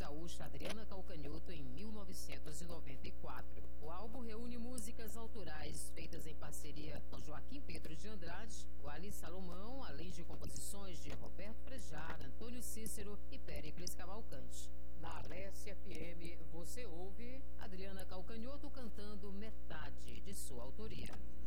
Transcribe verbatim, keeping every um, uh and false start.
gaúcha Adriana Calcanhoto em mil novecentos e noventa e quatro. O álbum reúne músicas autorais feitas em parceria com Joaquim Pedro de Andrade, o Ali Salomão, além de composições de Roberto Frejá, Antônio Cícero e Péricles Cavalcante. Na Alesse F M, você ouve Adriana Calcanhoto cantando Metade, de sua autoria.